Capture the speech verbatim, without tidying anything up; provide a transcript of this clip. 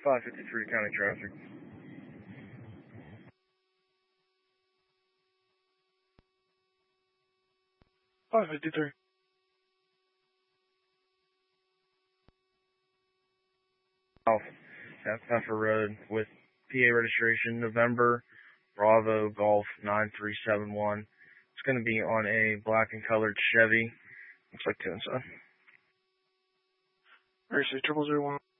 five fifty-three county traffic. five fifty-three. Off South Pfeffer Road with P A registration November Bravo Golf nine three seven one. It's going to be on a black and colored Chevy. Looks like two inside. Mercy triple zero one.